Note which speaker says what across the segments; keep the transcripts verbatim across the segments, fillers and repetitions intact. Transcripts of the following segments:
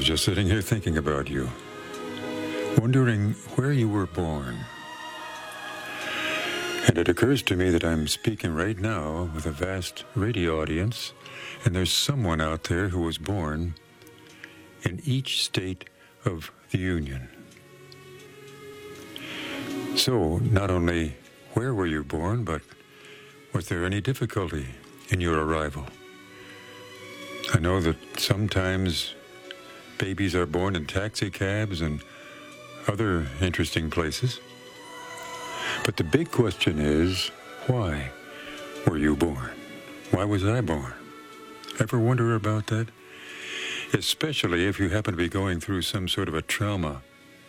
Speaker 1: was just sitting here thinking about you, wondering where you were born. And it occurs to me that I'm speaking right now with a vast radio audience, and there's someone out there who was born in each state of the Union. So, not only where were you born, but was there any difficulty in your arrival? I know that sometimes babies are born in taxi cabs and other interesting places. But the big question is, why were you born? Why was I born? Ever wonder about that? Especially if you happen to be going through some sort of a trauma.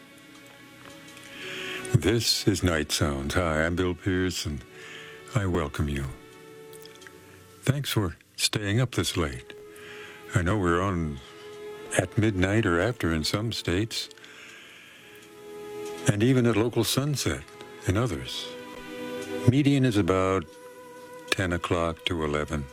Speaker 1: This is Night Sounds. Hi, I'm Bill Pierce, and I welcome you. Thanks for staying up this late. I know we're on at midnight or after in some states, and even at local sunset in others. Median is about ten o'clock to eleven.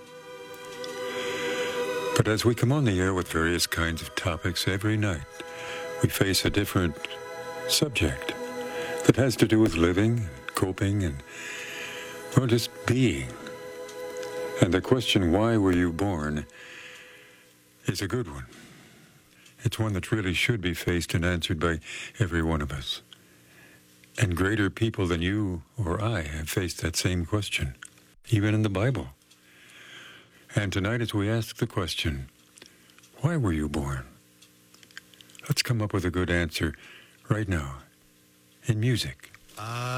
Speaker 1: But as we come on the air with various kinds of topics every night, we face a different subject that has to do with living, coping, and, well, just being. And the question, why were you born, is a good one. It's one that really should be faced and answered by every one of us. And greater people than you or I have faced that same question, even in the Bible. And tonight, as we ask the question, why were you born? Let's come up with a good answer right now in music. Uh...